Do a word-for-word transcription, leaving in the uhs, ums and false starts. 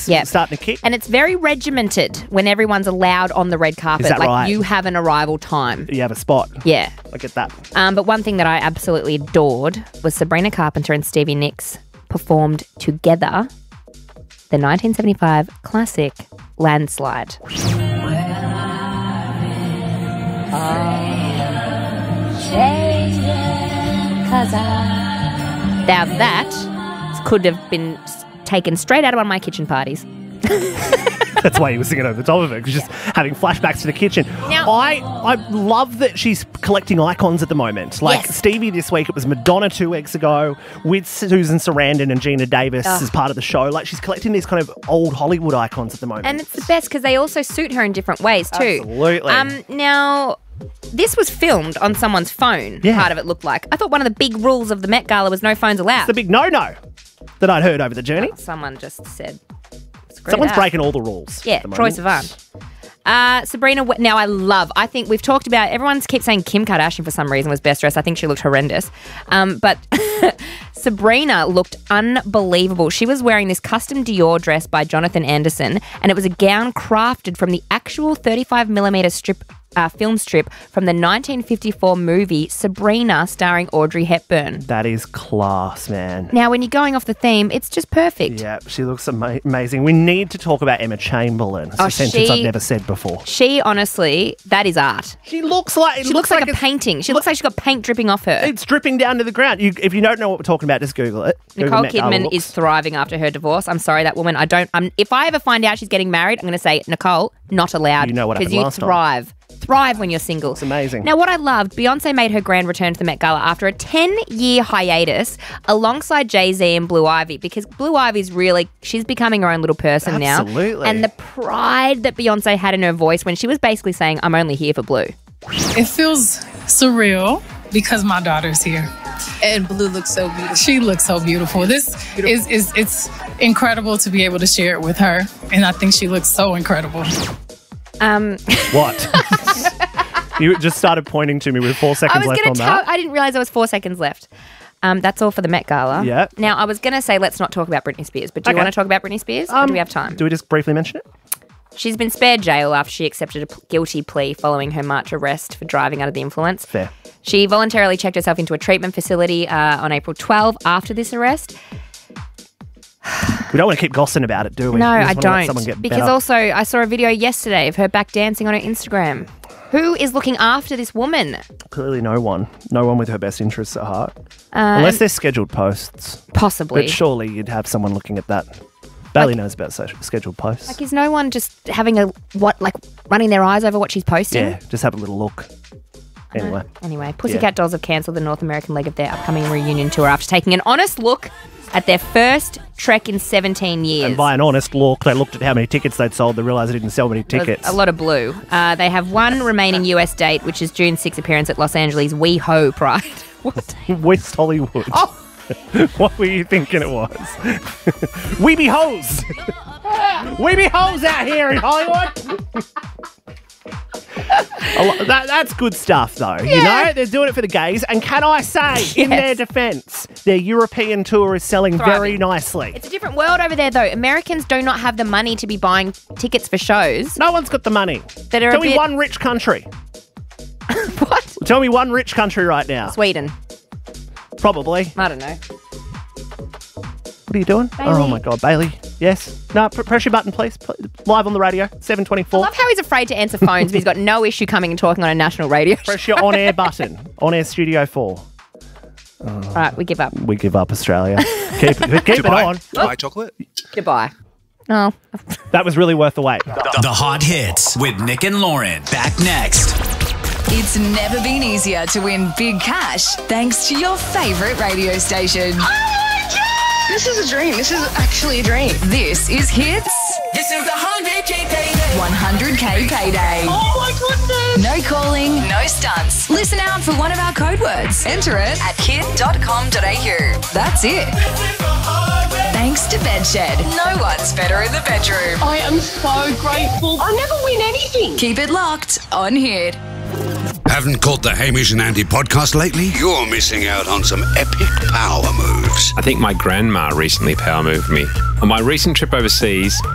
She's Yep. starting to kick. And it's very regimented when everyone's allowed on the red carpet. Is that like right? you have an arrival time. You have a spot. Yeah. I get that. Um, but one thing that I absolutely adored was Sabrina Carpenter and Stevie Nicks performed together the nineteen seventy-five classic Landslide. Now that could have been taken straight out of one of my kitchen parties. That's why he was singing over the top of it, because just having flashbacks to the kitchen. Now- I, I love that she's collecting icons at the moment. Like Yes. Stevie this week, it was Madonna two weeks ago with Susan Sarandon and Gina Davis Ugh. as part of the show. Like she's collecting these kind of old Hollywood icons at the moment. And it's the best because they also suit her in different ways too. Absolutely. Um, now, this was filmed on someone's phone, Yeah. part of it looked like. I thought one of the big rules of the Met Gala was no phones allowed. the big no-no that I'd heard over the journey. Someone just said, screw Someone's that. breaking all the rules. Yeah, at the Troy moment. Sivan. Uh, Sabrina, we- now I love, I think we've talked about, everyone keeps saying Kim Kardashian for some reason was best dressed. I think she looked horrendous. Um, but Sabrina looked unbelievable. She was wearing this custom Dior dress by Jonathan Anderson, and it was a gown crafted from the actual thirty-five millimeter strip uh, film strip from the nineteen fifty-four movie Sabrina starring Audrey Hepburn. That is class, man. Now, when you're going off the theme, it's just perfect. Yeah, she looks ama- amazing. We need to talk about Emma Chamberlain. It's Oh, a sentence she- I've never said before. She honestly, that is art. She looks like it She looks, like, a it's- painting. She looks like she's got paint dripping off her. It's dripping down to the ground. You, if you don't know what we're talking about, just Google it. Google Nicole Met Gala Kidman looks. is thriving after her divorce. I'm sorry, that woman. I don't. I'm, if I ever find out she's getting married, I'm going to say, Nicole, not allowed. You know what because happened you last time. thrive. Thrive when you're single. It's amazing. Now, what I loved, Beyonce made her grand return to the Met Gala after a ten-year hiatus alongside Jay-Z and Blue Ivy, because Blue Ivy's really, she's becoming her own little person now. Absolutely. And the pride that Beyonce had in her voice when she was basically saying, I'm only here for Blue. It feels surreal because my daughter's here. And Blue looks so beautiful. She looks so beautiful. This is, is it's incredible to be able to share it with her. And I think she looks so incredible. Um, What? You just started pointing to me with four I seconds was left going on to tell, that. I didn't realize there was four seconds left. Um, that's all for the Met Gala. Yeah. Now, I was going to say let's not talk about Britney Spears, but do you Okay. want to talk about Britney Spears? or Um, do we have time? Do we just briefly mention it? She's been spared jail after she accepted a p- guilty plea following her March arrest for driving under the influence. Fair. She voluntarily checked herself into a treatment facility uh, on April twelfth after this arrest. We don't want to keep gossiping about it, do we? No, We just I want to let don't. someone get Because better. also, I saw a video yesterday of her back dancing on her Instagram. Who is looking after this woman? Clearly no one. No one with her best interests at heart. Uh, Unless they're scheduled posts. Possibly. But surely you'd have someone looking at that. Bailey knows about social, scheduled posts. Like, is no one just having a, what, like, running their eyes over what she's posting? Yeah, just have a little look. Anyway. Anyway, Pussycat Dolls have cancelled the North American leg of their upcoming reunion tour after taking an honest look at their first trek in seventeen years. And by an honest look, they looked at how many tickets they'd sold. They realised they didn't sell many tickets. A lot of blue. Uh, they have one remaining U S date, which is June sixth appearance at Los Angeles WeHo Pride. What? West Hollywood. Oh. What were you thinking it was? We be hoes. We be hoes out here in Hollywood. A lo- that, that's good stuff, though. You know, they're doing it for the gays. And can I say, in Yes. their defence, their European tour is selling Thriving. very nicely. It's a different world over there, though. Americans do not have the money to be buying tickets for shows No one's got the money. that are Tell a me bit... one rich country. What? Tell me one rich country right now. Sweden. Probably. I don't know. What are you doing? Bailey. Oh, my God. Bailey. Yes. No, pr- press your button, please. Pl- Live on the radio, seven I twenty-four. love how he's afraid to answer phones, but he's got no issue coming and talking on a national radio show. Press your on-air button. On-air Studio four. All right, we give up. We give up, Australia. Keep, it- keep it Dubai. on. Dubai chocolate. Goodbye. Oh. That was really worth the wait. The Hot Hits with Nick and Lauren. Back next. It's never been easier to win big cash thanks to your favourite radio station. Oh my God! This is a dream. This is actually a dream. This is Hits This is the one hundred K payday. one hundred K Payday. Oh my goodness! No calling, no stunts. Listen out for one of our code words. Enter it at kid dot com dot a u. That's it. Thanks to Bedshed. No one's better in the bedroom. I am so grateful. I never win anything. Keep it locked on Hit. Haven't caught the Hamish and Andy podcast lately? You're missing out on some epic power moves. I think my grandma recently power moved me. On my recent trip overseas,